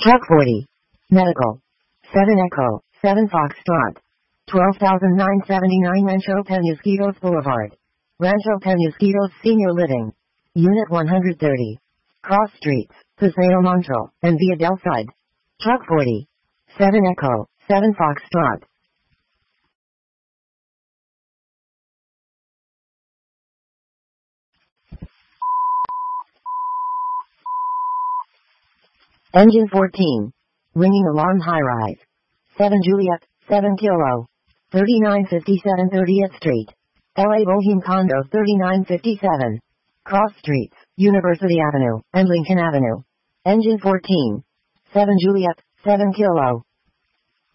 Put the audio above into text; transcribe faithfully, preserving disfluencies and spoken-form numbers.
Truck forty. Medical. seven Echo, seven Foxtrot. twelve thousand nine hundred seventy-nine Rancho Penasquitos Boulevard. Rancho Penasquitos Senior Living. Unit one hundred thirty. Cross Streets, Paseo Montreal, and Via del Sud. Truck forty. seven Echo, seven Foxtrot. Engine fourteen. Ringing alarm high rise. seven Juliet, seven Kilo. thirty-nine fifty-seven thirtieth Street. L A Boheme Condos thirty-nine fifty-seven. Cross Streets, University Avenue, and Lincoln Avenue. Engine fourteen. seven Juliet, seven Kilo.